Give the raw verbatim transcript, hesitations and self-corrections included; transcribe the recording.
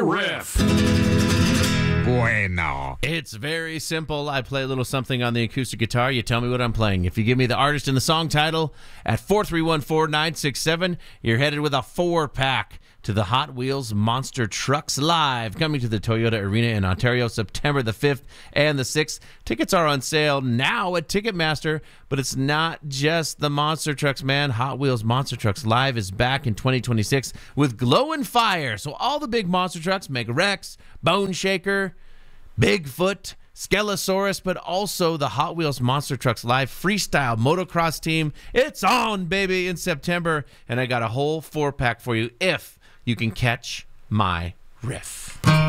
riff. Bueno. It's very simple. I play a little something on the acoustic guitar. You tell me what I'm playing. If you give me the artist and the song title at four three one four nine six seven, you're headed with a four-pack to the Hot Wheels Monster Trucks Live, coming to the Toyota Arena in Ontario September the fifth and the sixth. Tickets are on sale now at Ticketmaster, but it's not just the Monster Trucks, man. Hot Wheels Monster Trucks Live is back in twenty twenty-six with Glow and Fire. So all the big monster trucks, Mega Rex, Bone Shaker, Bigfoot, Skelosaurus, but also the Hot Wheels Monster Trucks Live Freestyle Motocross Team. It's on, baby, in September, and I got a whole four-pack for you if you can catch my riff.